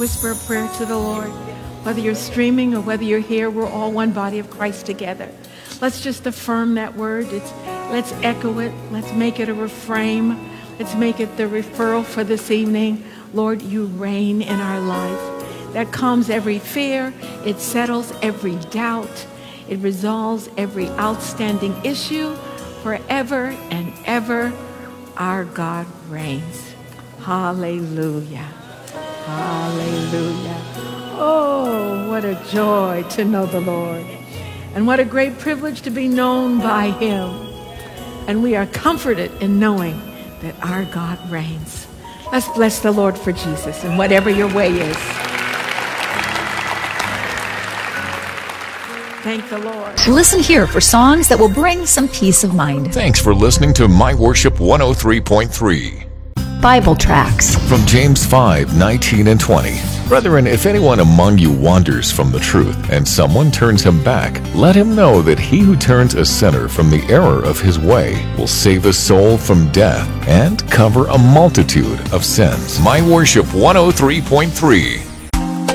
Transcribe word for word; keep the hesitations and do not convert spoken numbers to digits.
Whisper a prayer to the Lord. Whether you're streaming or whether you're here, we're all one body of Christ together. Let's just affirm that word. It's, let's echo it. Let's make it a refrain. Let's make it the referral for this evening. Lord, you reign in our life. That calms every fear. It settles every doubt. It resolves every outstanding issue. Forever and ever, our God reigns. Hallelujah. Hallelujah. Oh, what a joy to know the Lord. And what a great privilege to be known by him. And we are comforted in knowing that our God reigns. Let's bless the Lord for Jesus in whatever your way is. Thank the Lord. Listen here for songs that will bring some peace of mind. Thanks for listening to My Worship one oh three point three. Bible tracts From James five, nineteen and twenty. Brethren, if anyone among you wanders from the truth, and someone turns him back, let him know that he who turns a sinner from the error of his way will save a soul from death and cover a multitude of sins. My Worship one oh three point three.